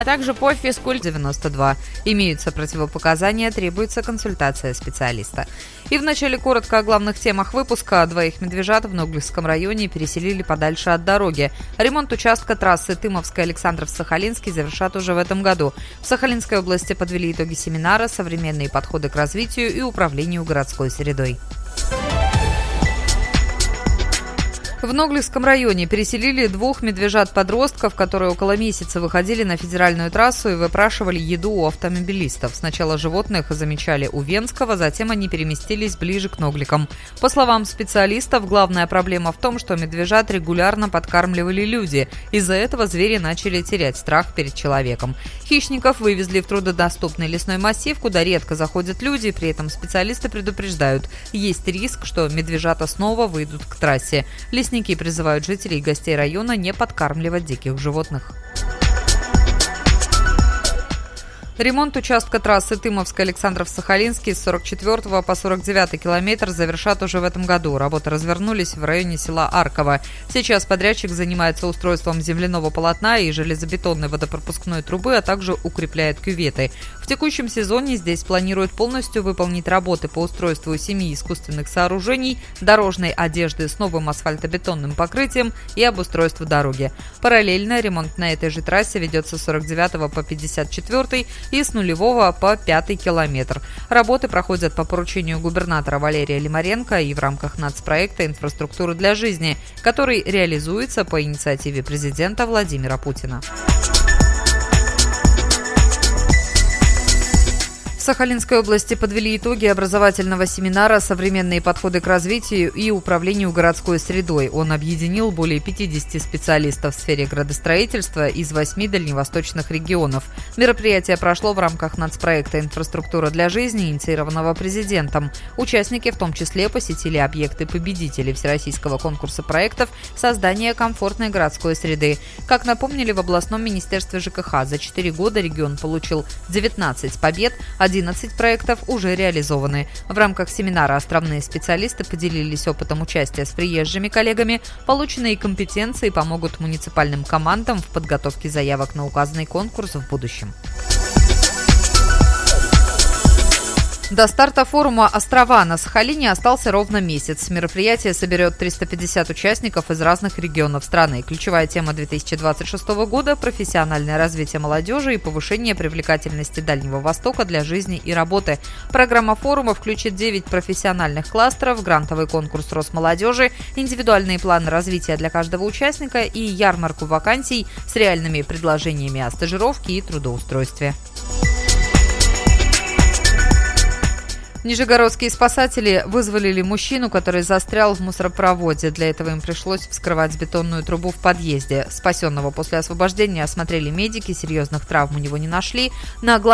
а также по физкульт 92. Имеются противопоказания, требуется консультация специалиста. И вначале коротко о главных темах выпуска. 2 медвежат в Ноглинском районе переселили подальше от дороги. Ремонт участка трассы Тымовская-Александров-Сахалинский завершат уже в этом году. В Сахалинской области подвели итоги семинара «Современные подходы к развитию и управлению городской средой». В Ноглинском районе переселили 2 медвежат-подростков, которые около месяца выходили на федеральную трассу и выпрашивали еду у автомобилистов. Сначала животных замечали у Венского, затем они переместились ближе к Ногликам. По словам специалистов, главная проблема в том, что медвежат регулярно подкармливали люди. Из-за этого звери начали терять страх перед человеком. Хищников вывезли в труднодоступный лесной массив, куда редко заходят люди, при этом специалисты предупреждают, есть риск, что медвежата снова выйдут к трассе. Лесники призывают жителей и гостей района не подкармливать диких животных. Ремонт участка трассы Тымовск-Александров-Сахалинский с 44 по 49 километр завершат уже в этом году. Работы развернулись в районе села Арково. Сейчас подрядчик занимается устройством земляного полотна и железобетонной водопропускной трубы, а также укрепляет кюветы. В текущем сезоне здесь планируют полностью выполнить работы по устройству 7 искусственных сооружений, дорожной одежды с новым асфальтобетонным покрытием и обустройству дороги. Параллельно ремонт на этой же трассе ведется с 49 по 54 и с 0 по 5 километр. Работы проходят по поручению губернатора Валерия Лимаренко и в рамках нацпроекта «Инфраструктура для жизни», который реализуется по инициативе президента Владимира Путина. В Сахалинской области подвели итоги образовательного семинара «Современные подходы к развитию и управлению городской средой». Он объединил более 50 специалистов в сфере градостроительства из 8 дальневосточных регионов. Мероприятие прошло в рамках нацпроекта «Инфраструктура для жизни», инициированного президентом. Участники в том числе посетили объекты победителей всероссийского конкурса проектов создания комфортной городской среды. Как напомнили в областном министерстве ЖКХ, за 4 года регион получил 19 побед, 11 проектов уже реализованы. В рамках семинара островные специалисты поделились опытом участия с приезжими коллегами. Полученные компетенции помогут муниципальным командам в подготовке заявок на указанный конкурс в будущем. До старта форума «Острова» на Сахалине остался ровно месяц. Мероприятие соберет 350 участников из разных регионов страны. Ключевая тема 2026 года – профессиональное развитие молодежи и повышение привлекательности Дальнего Востока для жизни и работы. Программа форума включит 9 профессиональных кластеров, грантовый конкурс Росмолодежи, индивидуальные планы развития для каждого участника и ярмарку вакансий с реальными предложениями о стажировке и трудоустройстве. Нижегородские спасатели вызволили мужчину, который застрял в мусоропроводе. Для этого им пришлось вскрывать бетонную трубу в подъезде. Спасенного после освобождения осмотрели медики, серьезных травм у него не нашли.